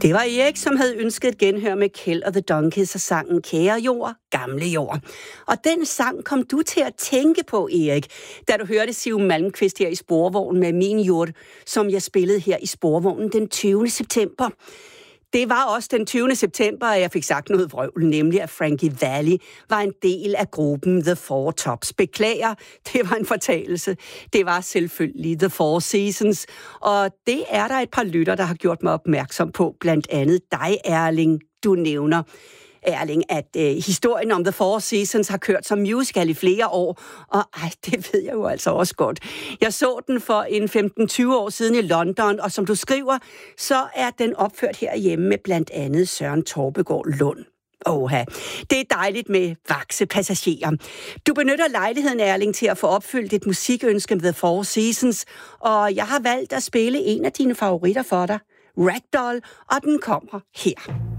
Det var Erik, som havde ønsket et genhør med Kjeld og The Donkeys og sangen Kære jord, gamle jord. Og den sang kom du til at tænke på, Erik, da du hørte Siv Malmkvist her i Sporvognen med Min jord, som jeg spillede her i Sporvognen den 20. september. Det var også den 20. september, at jeg fik sagt noget vrøvl, nemlig at Frankie Valli var en del af gruppen The Four Tops. Beklager, det var en fortalelse. Det var selvfølgelig The Four Seasons, og det er der et par lytter, der har gjort mig opmærksom på, blandt andet dig, Erling, du nævner. Erling, at historien om The Four Seasons har kørt som musical i flere år, og det ved jeg jo altså også godt. Jeg så den for en 15-20 år siden i London, og som du skriver, så er den opført herhjemme med blandt andet Søren Torpegaard Lund. Oha, det er dejligt med vakse passagerer. Du benytter lejligheden, Erling, til at få opfyldt dit musikønske med The Four Seasons, og jeg har valgt at spille en af dine favoritter for dig, Ragdoll, og den kommer her.